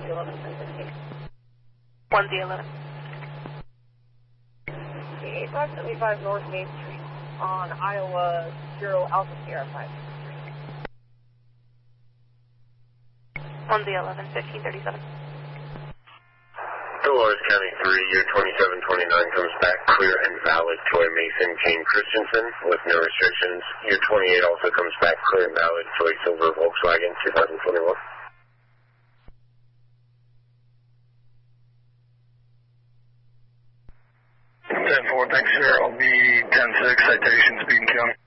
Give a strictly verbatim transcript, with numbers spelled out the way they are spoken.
Z eleven ten fifteen. one Z eleven. Okay, five seventy-five North Main Street on Iowa zero Alpha Sierra five. one Z eleven, fifteen thirty-seven. Dolores County three, year twenty-seven twenty-nine comes back clear and valid. Toy Mason, Kane Christensen with no restrictions. Year twenty-eight also comes back clear and valid. Toy Silver Volkswagen twenty twenty-one. ten four, thanks sir. I'll be ten six, citation, Speed and County.